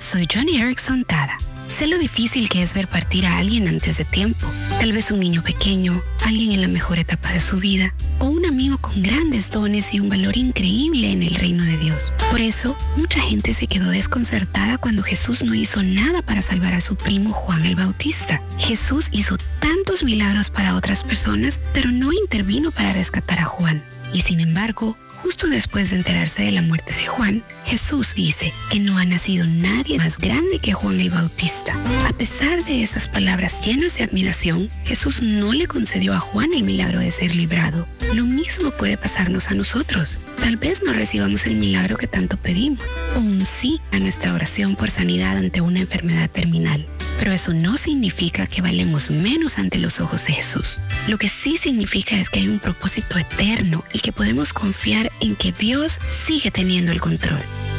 soy Johnny Erickson Tada. Sé lo difícil que es ver partir a alguien antes de tiempo. Tal vez un niño pequeño, alguien en la mejor etapa de su vida, o un amigo con grandes dones y un valor increíble en el reino de Dios. Por eso, mucha gente se quedó desconcertada cuando Jesús no hizo nada para salvar a su primo Juan el Bautista. Jesús hizo tantos milagros para otras personas, pero no intervino para rescatar a Juan. Y sin embargo, justo después de enterarse de la muerte de Juan, Jesús dice que no ha nacido nadie más grande que Juan el Bautista. A pesar de esas palabras llenas de admiración, Jesús no le concedió a Juan el milagro de ser librado. Lo mismo puede pasarnos a nosotros. Tal vez no recibamos el milagro que tanto pedimos, o un sí a nuestra oración por sanidad ante una enfermedad terminal. Pero eso no significa que valemos menos ante los ojos de Jesús. Lo que sí significa es que hay un propósito eterno y que podemos confiar en que Dios sigue teniendo el control.